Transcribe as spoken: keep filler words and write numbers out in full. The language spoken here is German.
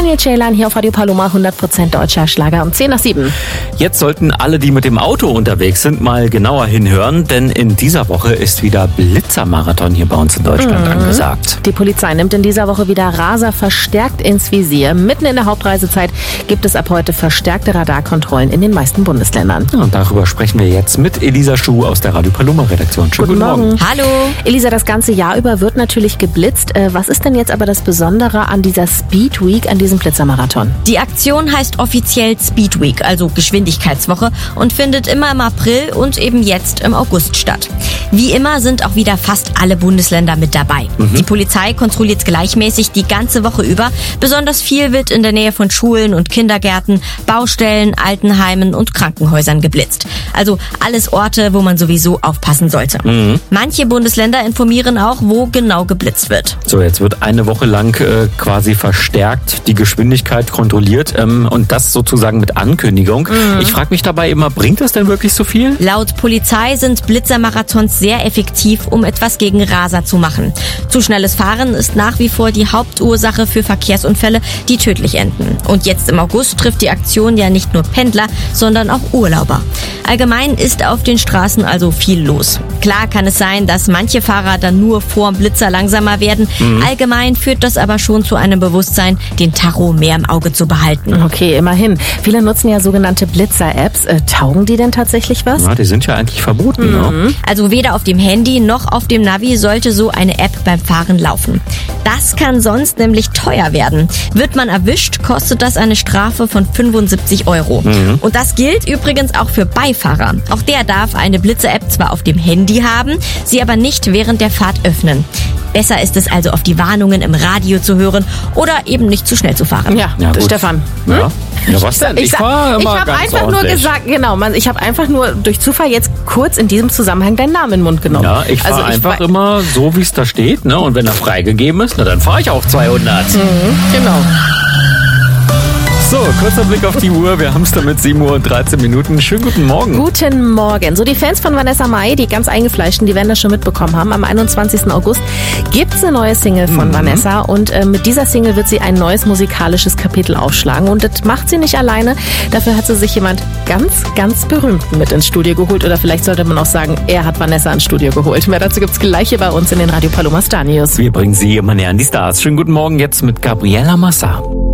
Daniel Ceylan hier auf Radio Paloma, hundert Prozent deutscher Schlager um zehn nach sieben. Jetzt sollten alle, die mit dem Auto unterwegs sind, mal genauer hinhören, denn in dieser Woche ist wieder Blitzermarathon hier bei uns in Deutschland mhm. angesagt. Die Polizei nimmt in dieser Woche wieder Raser verstärkt ins Visier. Mitten in der Hauptreisezeit gibt es ab heute verstärkte Radarkontrollen in den meisten Bundesländern. Ja, und darüber sprechen wir jetzt mit Elisa Schuh aus der Radio Paloma Redaktion. Schönen guten, guten Morgen. Morgen. Hallo. Elisa, das ganze Jahr über wird natürlich geblitzt. Was ist denn jetzt aber das Besondere an dieser Speed Week, an diesem Blitzermarathon? Die Aktion heißt offiziell Speed Week, also Geschwindigkeitswoche, und findet immer im April und eben jetzt im August statt. Wie immer sind auch wieder fast alle Bundesländer mit dabei. Mhm. Die Polizei kontrolliert gleichmäßig die ganze Woche über. Besonders viel wird in der Nähe von Schulen und Kindergärten, Baustellen, Altenheimen und Krankenhäusern geblitzt. Also alles Orte, wo man sowieso aufpassen sollte. Mhm. Manche Bundesländer informieren auch, wo genau geblitzt wird. So, jetzt wird eine Woche lang äh, quasi verstärkt die Geschwindigkeit kontrolliert ähm, und das sozusagen mit Ankündigung. Mhm. Ich frage mich dabei immer, bringt das denn wirklich so viel? Laut Polizei sind Blitzermarathons sehr effektiv, um etwas gegen Raser zu machen. Zu schnelles Fahren ist nach wie vor die Hauptursache für Verkehrsunfälle, die tödlich enden. Und jetzt im August trifft die Aktion ja nicht nur Pendler, sondern auch Urlauber. Allgemein ist auf den Straßen also viel los. Klar kann es sein, dass manche Fahrer dann nur vorm Blitzer langsamer werden. Mhm. Allgemein führt das aber schon zu einem Bewusstsein, den Tacho mehr im Auge zu behalten. Okay, immerhin. Viele nutzen ja sogenannte Blitzer-Apps. Äh, taugen die denn tatsächlich was? Ja, die sind ja eigentlich verboten. Mhm. Ne? Also weder auf dem Handy noch auf dem Navi sollte so eine App beim Fahren laufen. Das kann sonst nämlich teuer werden. Wird man erwischt, kostet das eine Strafe von fünfundsiebzig Euro. Mhm. Und das gilt übrigens auch für Beifahrer. Auch der darf eine Blitzer-App zwar auf dem Handy haben, sie aber nicht während der Fahrt öffnen. Besser ist es also, auf die Warnungen im Radio zu hören oder eben nicht zu schnell zu fahren. Ja, ja Stefan. Hm? Ja. ja, was denn? Ich, ich fahre immer Ich habe einfach ordentlich. nur gesagt, genau, man, ich habe einfach nur durch Zufall jetzt kurz in diesem Zusammenhang deinen Namen in den Mund genommen. Ja, ich fahre also einfach ich, immer so, wie es da steht, ne? Und wenn er freigegeben ist, na, dann fahre ich auch zweihundert. Mhm, genau. So, kurzer Blick auf die Uhr. Wir haben es damit sieben Uhr und dreizehn Minuten. Schönen guten Morgen. Guten Morgen. So, die Fans von Vanessa Mai, die ganz eingefleischten, die werden das schon mitbekommen haben. Am einundzwanzigsten August gibt es eine neue Single von mhm. Vanessa. Und äh, mit dieser Single wird sie ein neues musikalisches Kapitel aufschlagen. Und das macht sie nicht alleine. Dafür hat sie sich jemand ganz, ganz Berühmten mit ins Studio geholt. Oder vielleicht sollte man auch sagen, er hat Vanessa ins Studio geholt. Mehr dazu gibt's gleich hier bei uns in den Radio Paloma Star News. Wir bringen Sie immer näher an die Stars. Schönen guten Morgen jetzt mit Gabriela Massa.